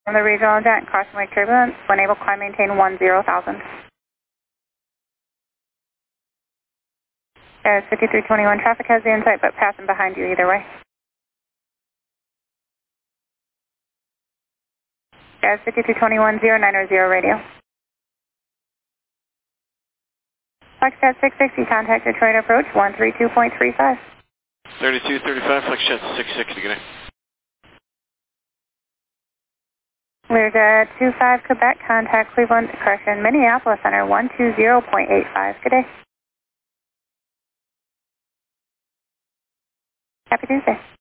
From the regional jet, caution wake turbulence. When able, climb maintain 10,000. There's 5321 traffic has the insight, but passing behind you either way. There's 5321 090 radio. Flexjet 660, contact Detroit approach 132.35. 3235, Flexjet 660, good day. We're at 25 Quebec, contact Cleveland, correction, Minneapolis Center 120.85, good day. Happy Tuesday.